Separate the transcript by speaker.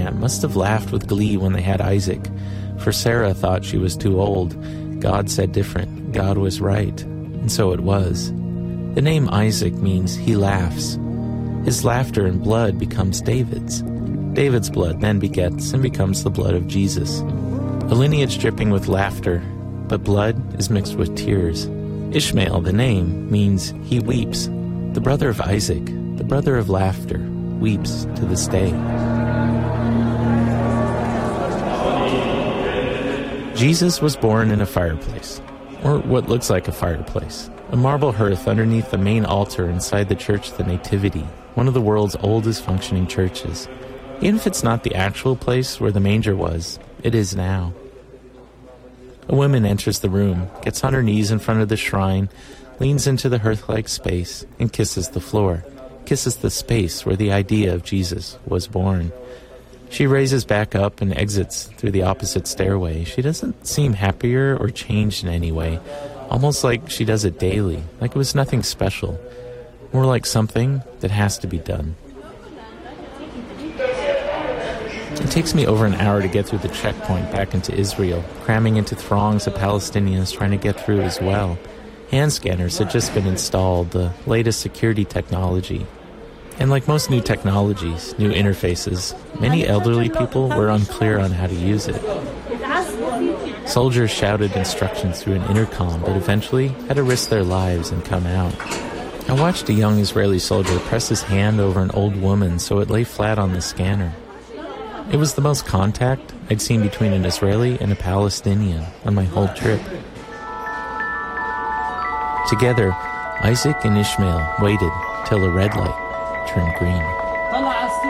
Speaker 1: Abraham must have laughed with glee when they had Isaac, for Sarah thought she was too old. God said different. God was right. And so it was. The name Isaac means he laughs. His laughter and blood becomes David's. David's blood then begets and becomes the blood of Jesus. A lineage dripping with laughter, but blood is mixed with tears. Ishmael, the name, means he weeps. The brother of Isaac, the brother of laughter, weeps to this day. Jesus was born in a fireplace, or what looks like a fireplace, a marble hearth underneath the main altar inside the Church of the Nativity, one of the world's oldest functioning churches. Even if it's not the actual place where the manger was, it is now. A woman enters the room, gets on her knees in front of the shrine, leans into the hearth-like space, and kisses the floor, kisses the space where the idea of Jesus was born. She raises back up and exits through the opposite stairway. She doesn't seem happier or changed in any way, almost like she does it daily, like it was nothing special, more like something that has to be done. It takes me over an hour to get through the checkpoint back into Israel, cramming into throngs of Palestinians trying to get through as well. Hand scanners had just been installed, the latest security technology. And like most new technologies, new interfaces, many elderly people were unclear on how to use it. Soldiers shouted instructions through an intercom, but eventually had to risk their lives and come out. I watched a young Israeli soldier press his hand over an old woman so it lay flat on the scanner. It was the most contact I'd seen between an Israeli and a Palestinian on my whole trip. Together, Isaac and Ishmael waited till a red light turned green.